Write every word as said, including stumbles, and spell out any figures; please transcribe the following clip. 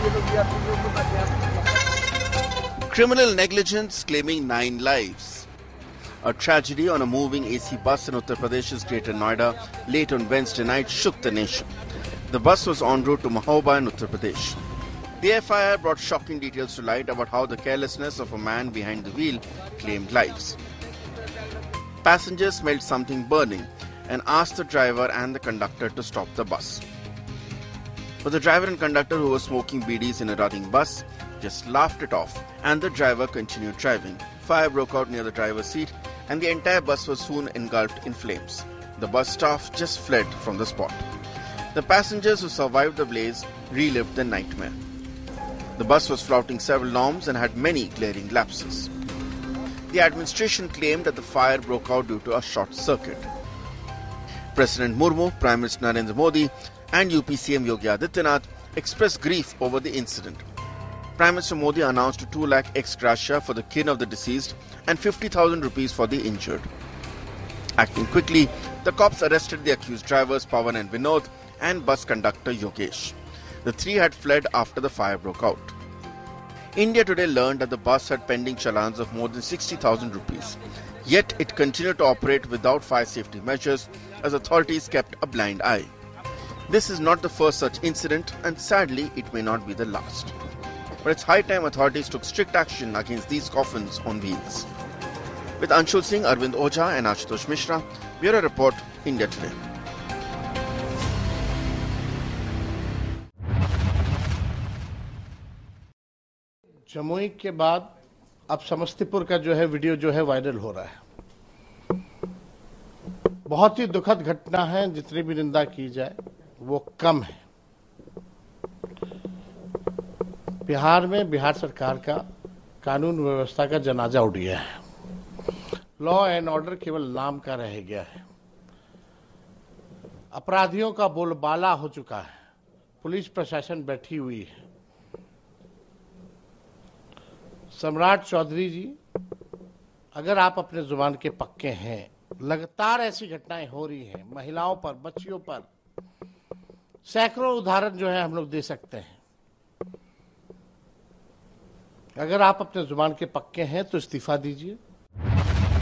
Criminal negligence claiming nine lives. A tragedy on a moving A C bus in Uttar Pradesh's Greater Noida late on Wednesday night shook the nation. The bus was en route to Mahoba in Uttar Pradesh. The F I R brought shocking details to light about how the carelessness of a man behind the wheel claimed lives. Passengers smelled something burning and asked the driver and the conductor to stop the bus. But the driver and conductor, who were smoking B Ds in a running bus, just laughed it off, and the driver continued driving. Fire broke out near the driver's seat and the entire bus was soon engulfed in flames. The bus staff just fled from the spot. The passengers who survived the blaze relived the nightmare. The bus was flouting several norms and had many glaring lapses. The administration claimed that the fire broke out due to a short circuit. President Murmu, Prime Minister Narendra Modi and U P C M Yogi Adityanath expressed grief over the incident. Prime Minister Modi announced a two lakh ex gratia for the kin of the deceased and fifty thousand rupees for the injured. Acting quickly, the cops arrested the accused drivers Pawan and Vinod and bus conductor Yogesh. The three had fled after the fire broke out. India Today learned that the bus had pending challans of more than sixty thousand rupees. Yet it continued to operate without fire safety measures as authorities kept a blind eye. This is not the first such incident and sadly it may not be the last. But it's high time authorities took strict action against these coffins on wheels. With Anshul Singh, Arvind Ojha and Ashutosh Mishra, Bureau Report, India Today. Jamui के बाद अब समस्तीपुर का जो है video जो है viral हो रहा है। बहुत ही दुखद घटना है, जितनी भी निंदा की जाए वो कम है। बिहार में बिहार सरकार का कानून व्यवस्था का जनाजा उड़ गया है। लॉ एंड ऑर्डर केवल नाम का रह गया है। अपराधियों का बोलबाला हो चुका है। पुलिस प्रशासन बैठी हुई है। सम्राट चौधरी जी, अगर आप अपने जुबान के पक्के हैं, लगातार ऐसी घटनाएं हो रही हैं, महिलाओं पर, बच्चियों पर, सैकड़ों उदाहरण जो है हम लोग दे सकते हैं। अगर आप अपने जुबान के पक्के हैं तो इस्तीफा दीजिए।